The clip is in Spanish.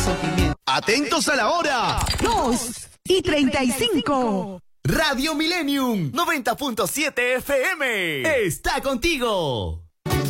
Atentos a la hora. 2:35. Radio Millennium 90.7 FM está contigo.